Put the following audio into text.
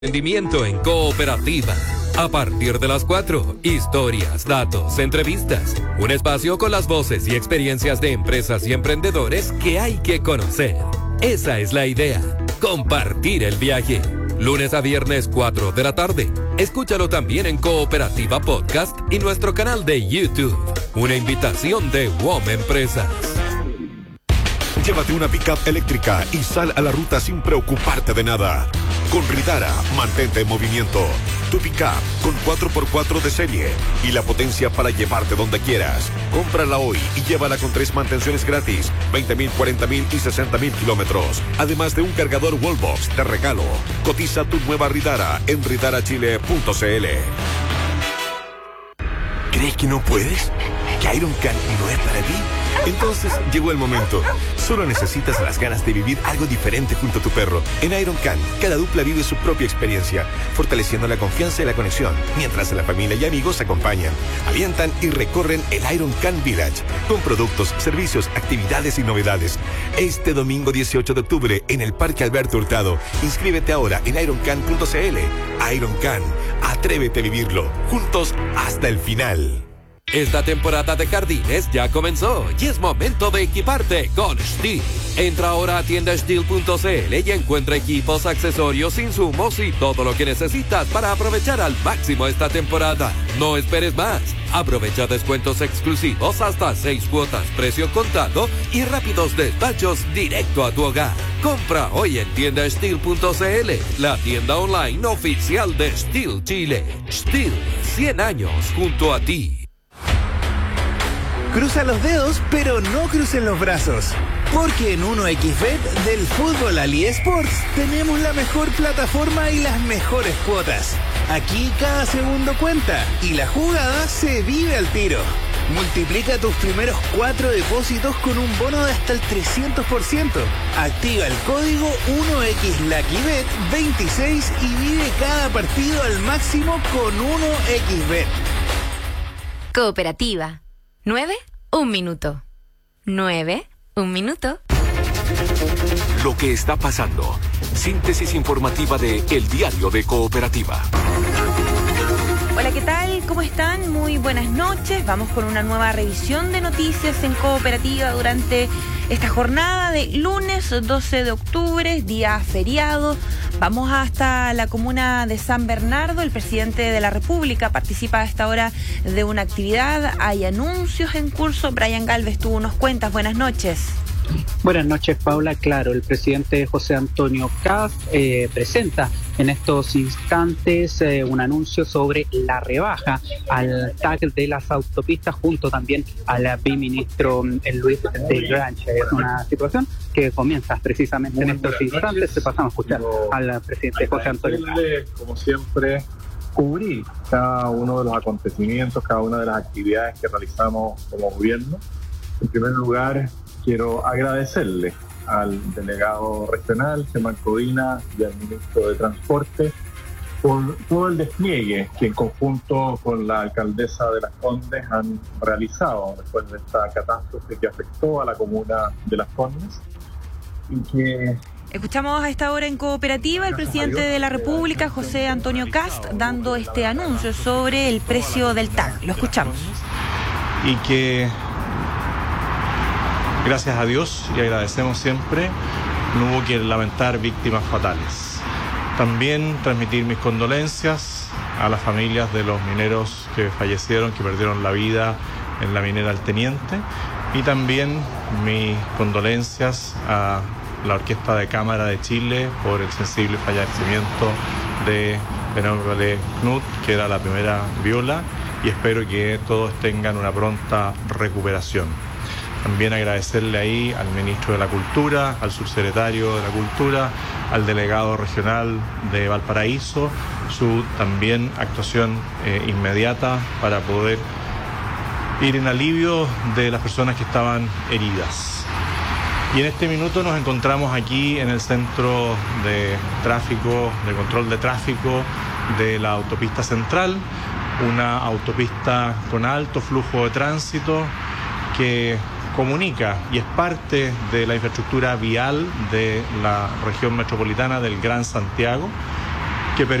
Rendimiento en Cooperativa. A partir de las 4, historias, datos, entrevistas. Un espacio con las voces y experiencias de empresas y emprendedores que hay que conocer. Esa es la idea. Compartir el viaje. Lunes a viernes 4 de la tarde. Escúchalo también en Cooperativa Podcast y nuestro canal de YouTube. Una invitación de WOM Empresas. Llévate una pick-up eléctrica y sal a la ruta sin preocuparte de nada. Con Ridara, mantente en movimiento. Tu pick-up con 4x4 de serie y la potencia para llevarte donde quieras. Cómprala hoy y llévala con 3 mantenciones gratis, 20.000, 40.000 y 60.000 kilómetros. Además de un cargador Wallbox de regalo. Cotiza tu nueva Ridara en ridarachile.cl. ¿Crees que no puedes? ¿Que Ironcan no es para ti? Entonces llegó el momento. Solo necesitas las ganas de vivir algo diferente junto a tu perro. En Ironcan, cada dupla vive su propia experiencia, fortaleciendo la confianza y la conexión, mientras la familia y amigos se acompañan, alientan y recorren el Ironcan Village, con productos, servicios, actividades y novedades. Este domingo 18 de octubre, en el Parque Alberto Hurtado. Inscríbete ahora en ironcan.cl. Ironcan, atrévete a vivirlo, juntos hasta el final. Esta temporada de jardines ya comenzó y es momento de equiparte con STIHL. Entra ahora a tiendastihl.cl y encuentra equipos, accesorios, insumos y todo lo que necesitas para aprovechar al máximo esta temporada. No esperes más. Aprovecha descuentos exclusivos hasta 6 cuotas, precio contado y rápidos despachos directo a tu hogar. Compra hoy en tiendastihl.cl, la tienda online oficial de STIHL Chile. STIHL, 100 años junto a ti. Cruza los dedos, pero no crucen los brazos. Porque en 1xBet del fútbol al eSports tenemos la mejor plataforma y las mejores cuotas. Aquí cada segundo cuenta y la jugada se vive al tiro. Multiplica tus primeros 4 depósitos con un bono de hasta el 300%. Activa el código 1xLuckyBet26 y vive cada partido al máximo con 1xBet. Cooperativa. 9, 1 minuto. 9, 1 minuto. Lo que está pasando. Síntesis informativa de El Diario de Cooperativa. Hola, ¿qué tal? ¿Cómo están? Muy buenas noches. Vamos con una nueva revisión de noticias en Cooperativa durante esta jornada de lunes 12 de octubre, día feriado. Vamos hasta la comuna de San Bernardo. El presidente de la República participa a esta hora de una actividad. Hay anuncios en curso. Brian Galvez, tú nos cuentas. Buenas noches. Buenas noches, Paula. Claro, el presidente José Antonio Kast presenta en estos instantes un anuncio sobre la rebaja al TAC de las autopistas junto también al viceministro Luis de Grancha. Es una situación que comienza precisamente en estos instantes. Te pasamos a escuchar al presidente José Antonio Kast. Como siempre, cubrir cada uno de los acontecimientos, cada una de las actividades que realizamos como gobierno. En primer lugar, quiero agradecerle al delegado regional, Germán Codina, y al ministro de Transporte por todo el despliegue que en conjunto con la alcaldesa de Las Condes han realizado después de esta catástrofe que afectó a la comuna de Las Condes. Y que escuchamos a esta hora en Cooperativa el presidente de la República, José Antonio Kast, dando este anuncio sobre el precio del TAC. Lo escuchamos. Y que gracias a Dios y agradecemos siempre, no hubo que lamentar víctimas fatales. También transmitir mis condolencias a las familias de los mineros que fallecieron, que perdieron la vida en la minera El Teniente, y también mis condolencias a la Orquesta de Cámara de Chile por el sensible fallecimiento de Penélope Knut, que era la primera viola, y espero que todos tengan una pronta recuperación. También agradecerle ahí al ministro de la Cultura, al subsecretario de la Cultura, al delegado regional de Valparaíso, su también actuación inmediata para poder ir en alivio de las personas que estaban heridas. Y en este minuto nos encontramos aquí en el centro de tráfico, de control de tráfico de la autopista central, una autopista con alto flujo de tránsito que comunica y es parte de la infraestructura vial de la región metropolitana del Gran Santiago.